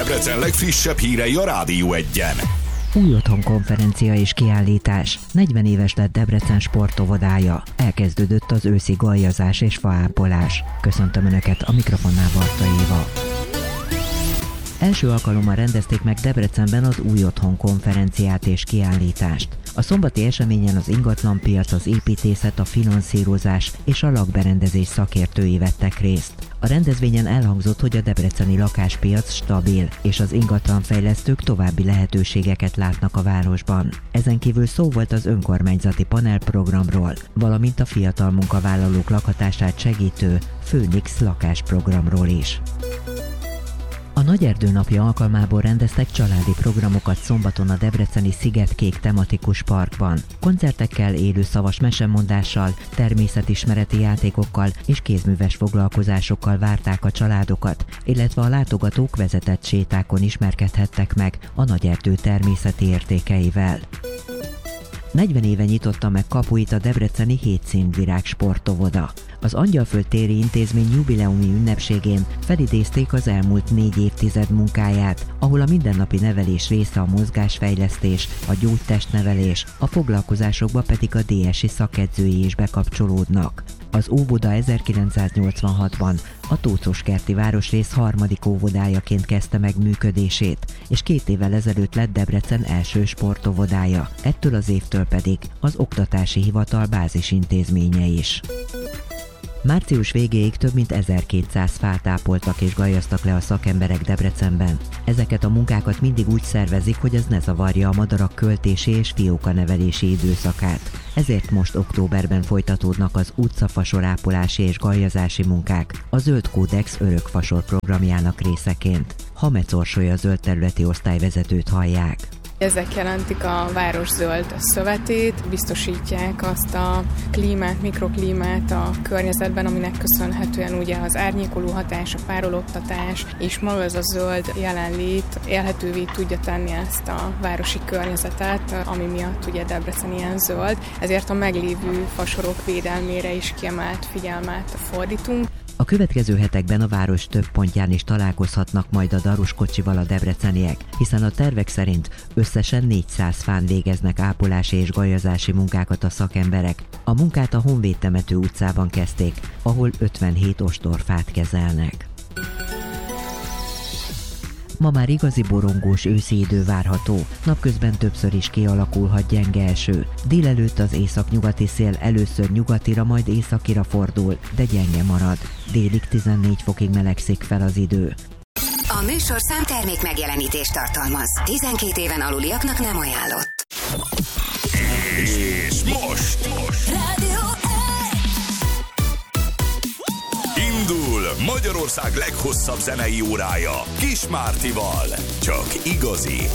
Debrecen legfrissebb hírei a Rádió Egyen. Új otthon konferencia és kiállítás. 40 éves lett Debrecen sportovodája. Elkezdődött az őszi gajazás és faápolás. Köszöntöm Önöket, a mikrofonnál Barta Éva. Első alkalommal rendezték meg Debrecenben az új otthon konferenciát és kiállítást. A szombati eseményen az ingatlanpiac, az építészet, a finanszírozás és a lakberendezés szakértői vettek részt. A rendezvényen elhangzott, hogy a debreceni lakáspiac stabil, és az ingatlanfejlesztők további lehetőségeket látnak a városban. Ezen kívül szó volt az önkormányzati panelprogramról, valamint a fiatal munkavállalók lakhatását segítő Főnix lakásprogramról is. A Nagyerdő napja alkalmából rendeztek családi programokat szombaton a debreceni Szigetkék tematikus parkban. Koncertekkel, élő szavas mesemondással, természetismereti játékokkal és kézműves foglalkozásokkal várták a családokat, illetve a látogatók vezetett sétákon ismerkedhettek meg a Nagyerdő természeti értékeivel. 40 éve nyitotta meg kapuit a debreceni Hétszínvirág sportovoda. Az Angyalföld téri intézmény jubileumi ünnepségén felidézték az elmúlt 4 évtized munkáját, ahol a mindennapi nevelés része a mozgásfejlesztés, a gyógytestnevelés, a foglalkozásokba pedig a DSI szakedzői is bekapcsolódnak. Az óvoda 1986-ban a Tóczoskerti városrész harmadik óvodájaként kezdte meg működését, és 2 évvel ezelőtt lett Debrecen első sportovodája, ettől az évtől pedig az Oktatási Hivatal bázisintézménye is. Március végéig több mint 1200 fát ápoltak és gajaztak le a szakemberek Debrecenben. Ezeket a munkákat mindig úgy szervezik, hogy ez ne zavarja a madarak költési és fiókanevelési időszakát. Ezért most októberben folytatódnak az utcafasorápolási és gajazási munkák a Zöld Kódex örökfasor programjának részeként. Hamec Orsolya zöld területi osztályvezetőt hallják. Ezek jelentik a város zöld szövetét, biztosítják azt a klímát, mikroklímát a környezetben, aminek köszönhetően ugye az árnyékoló hatás, a párologtatás és maga ez a zöld jelenlét élhetővé tudja tenni ezt a városi környezetet, ami miatt ugye Debrecen ilyen zöld. Ezért a meglévő fasorok védelmére is kiemelt figyelmet fordítunk. A következő hetekben a város több pontján is találkozhatnak majd a daruskocsival a debreceniek, hiszen a tervek szerint összesen 400 fán végeznek ápolási és gajazási munkákat a szakemberek. A munkát a Honvéd temető utcában kezdték, ahol 57 ostorfát kezelnek. Ma már igazi borongós őszi idő várható, napközben többször is kialakulhat gyenge eső. Délelőtt az északnyugati szél először nyugatira, majd északira fordul, de gyenge marad. Délig 14 fokig melegszik fel az idő. A műsorszám termék megjelenítést tartalmaz. 12 éven aluliaknak nem ajánlott. És most Rádió indul Magyarország leghosszabb zenei órája Kis Mártival. Csak igazi